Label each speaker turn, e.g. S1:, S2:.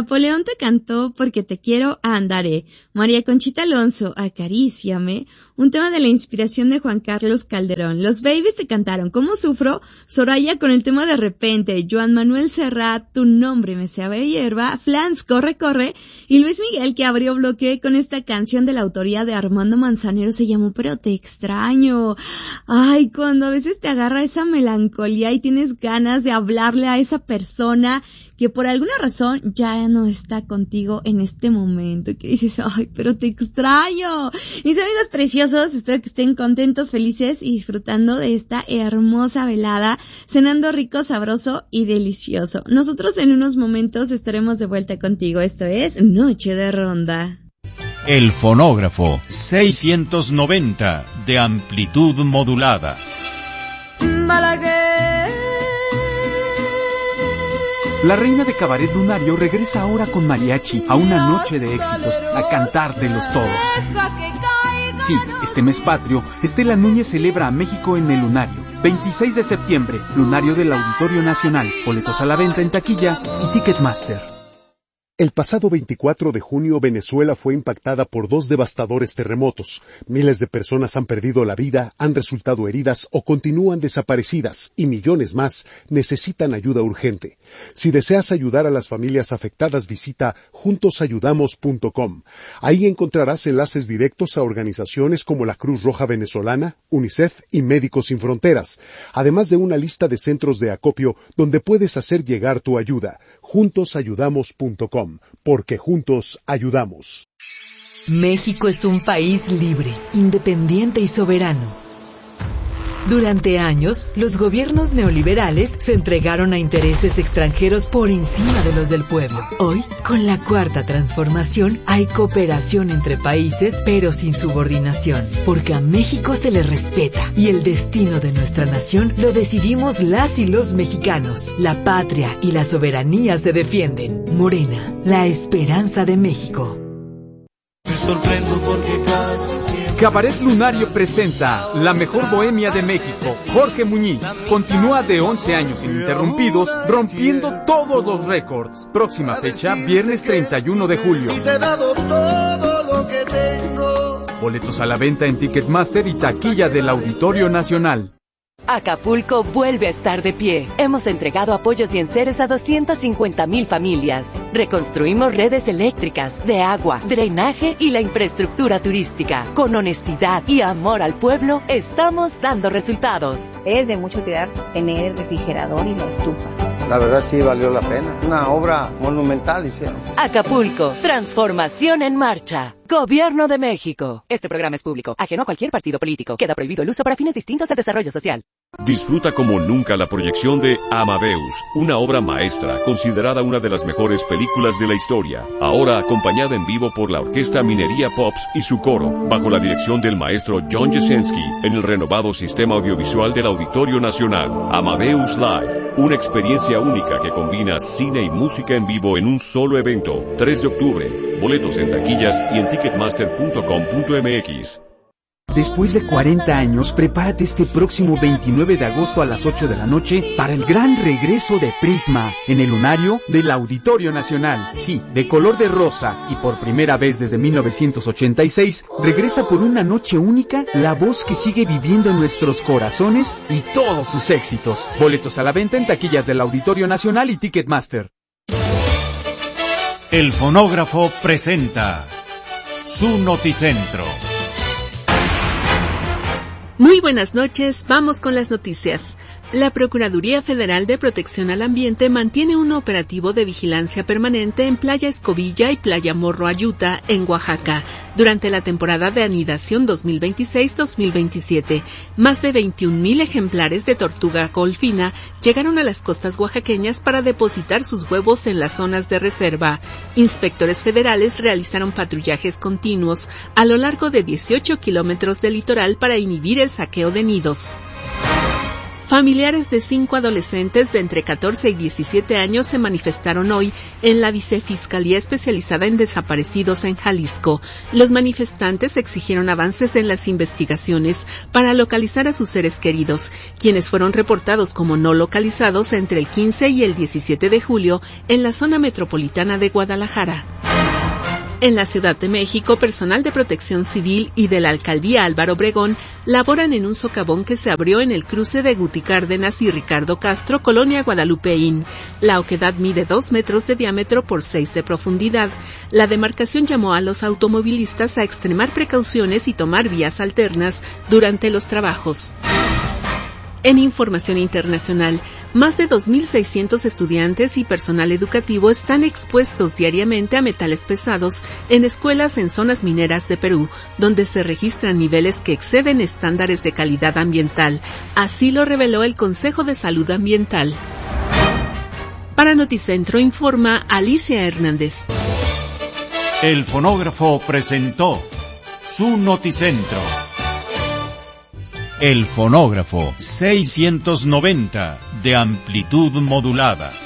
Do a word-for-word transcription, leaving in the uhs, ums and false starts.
S1: Napoleón te cantó Porque te quiero, andaré. María Conchita Alonso, Acaríciame. Un tema de la inspiración de Juan Carlos Calderón. Los Babies te cantaron ¿Cómo sufro? Soraya con el tema De repente. Joan Manuel Serrat, Tu nombre me sabe hierba. Flans, Corre, corre. Y Luis Miguel, que abrió bloque con esta canción de la autoría de Armando Manzanero, se llamó Pero te extraño. Ay, cuando a veces te agarra esa melancolía y tienes ganas de hablarle a esa persona que por alguna razón ya no está contigo en este momento y que dices, ay, pero te extraño. Mis amigos preciosos, espero que estén contentos, felices y disfrutando de esta hermosa velada, cenando rico, sabroso y delicioso. Nosotros en unos momentos estaremos de vuelta contigo. Esto es Noche de Ronda.
S2: El fonógrafo seiscientos noventa de amplitud modulada.
S3: Malagueña.
S4: La reina de cabaret lunario regresa ahora con mariachi a una noche de éxitos, a cantar de los todos. Sí, este mes patrio, Estela Núñez celebra a México en el Lunario. veintiséis de septiembre, Lunario del Auditorio Nacional. Boletos a la venta en taquilla y Ticketmaster.
S5: El pasado veinticuatro de junio, Venezuela fue impactada por dos devastadores terremotos. Miles de personas han perdido la vida, han resultado heridas o continúan desaparecidas, y millones más necesitan ayuda urgente. Si deseas ayudar a las familias afectadas, visita juntos ayudamos punto com. Ahí encontrarás enlaces directos a organizaciones como la Cruz Roja Venezolana, UNICEF y Médicos Sin Fronteras, además de una lista de centros de acopio donde puedes hacer llegar tu ayuda. juntos ayudamos punto com. Porque juntos ayudamos.
S6: México es un país libre, independiente y soberano. Durante años, los gobiernos neoliberales se entregaron a intereses extranjeros por encima de los del pueblo. Hoy, con la Cuarta Transformación, hay cooperación entre países, pero sin subordinación, porque a México se le respeta y el destino de nuestra nación lo decidimos las y los mexicanos. La patria y la soberanía se defienden. Morena, la esperanza de México.
S7: Me sorprendo porque casi siempre...
S4: Cabaret Lunario presenta La Mejor Bohemia de México. Jorge Muñiz continúa de once años ininterrumpidos, rompiendo todos los récords. Próxima fecha, viernes treinta y uno de julio.
S7: Y te he dado todo lo que tengo.
S4: Boletos a la venta en Ticketmaster y taquilla del Auditorio Nacional.
S8: Acapulco vuelve a estar de pie. Hemos entregado apoyos y enseres a doscientas cincuenta mil familias. Reconstruimos redes eléctricas, de agua, drenaje y la infraestructura turística. Con honestidad y amor al pueblo, estamos dando resultados.
S9: Es de mucho cuidar tener el refrigerador y la estufa.
S10: La verdad sí valió la pena. Una obra monumental hicieron.
S8: Acapulco, transformación en marcha. Gobierno de México. Este programa es público, ajeno a cualquier partido político. Queda prohibido el uso para fines distintos al desarrollo social.
S11: Disfruta como nunca la proyección de Amadeus, una obra maestra considerada una de las mejores películas de la historia. Ahora acompañada en vivo por la Orquesta Minería Pops y su coro, bajo la dirección del maestro John Jasenski, en el renovado sistema audiovisual del Auditorio Nacional. Amadeus Live, una experiencia única que combina cine y música en vivo en un solo evento. tres de octubre, boletos en taquillas y en ticketmaster punto com punto m x.
S4: Después de cuarenta años, prepárate este próximo veintinueve de agosto a las ocho de la noche para el gran regreso de Prisma en el Lunario del Auditorio Nacional. Sí, de color de rosa y por primera vez desde mil novecientos ochenta y seis, regresa por una noche única la voz que sigue viviendo en nuestros corazones y todos sus éxitos. Boletos a la venta en taquillas del Auditorio Nacional y Ticketmaster.
S2: El fonógrafo presenta su noticentro.
S12: Muy buenas noches, vamos con las noticias. La Procuraduría Federal de Protección al Ambiente mantiene un operativo de vigilancia permanente en Playa Escobilla y Playa Morro Ayuta, en Oaxaca, durante la temporada de anidación dos mil veintiséis dos mil veintisiete. Más de veintiún mil ejemplares de tortuga golfina llegaron a las costas oaxaqueñas para depositar sus huevos en las zonas de reserva. Inspectores federales realizaron patrullajes continuos a lo largo de dieciocho kilómetros del litoral para inhibir el saqueo de nidos. Familiares de cinco adolescentes de entre catorce y diecisiete años se manifestaron hoy en la Vicefiscalía Especializada en Desaparecidos en Jalisco. Los manifestantes exigieron avances en las investigaciones para localizar a sus seres queridos, quienes fueron reportados como no localizados entre el quince y el diecisiete de julio en la zona metropolitana de Guadalajara. En la Ciudad de México, personal de Protección Civil y de la Alcaldía Álvaro Obregón laboran en un socavón que se abrió en el cruce de Guti Cárdenas y Ricardo Castro, Colonia Guadalupeín. La oquedad mide dos metros de diámetro por seis de profundidad. La demarcación llamó a los automovilistas a extremar precauciones y tomar vías alternas durante los trabajos. En información internacional, más de dos mil seiscientos estudiantes y personal educativo están expuestos diariamente a metales pesados en escuelas en zonas mineras de Perú, donde se registran niveles que exceden estándares de calidad ambiental. Así lo reveló el Consejo de Salud Ambiental. Para Noticentro informa Alicia Hernández.
S2: El fonógrafo presentó su Noticentro. El fonógrafo seiscientos noventa de amplitud modulada.